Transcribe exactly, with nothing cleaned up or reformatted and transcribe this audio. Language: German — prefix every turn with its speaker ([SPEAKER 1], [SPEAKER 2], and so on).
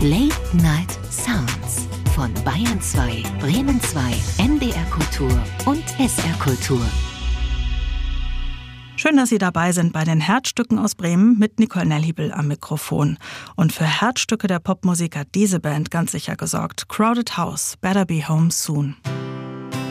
[SPEAKER 1] Late Night Sounds von Bayern zwei, Bremen zwei, N D R Kultur und S R Kultur.
[SPEAKER 2] Schön, dass Sie dabei sind bei den Herzstücken aus Bremen mit Nicole Nelhibel am Mikrofon. Und für Herzstücke der Popmusik hat diese Band ganz sicher gesorgt. Crowded House, Better Be Home Soon.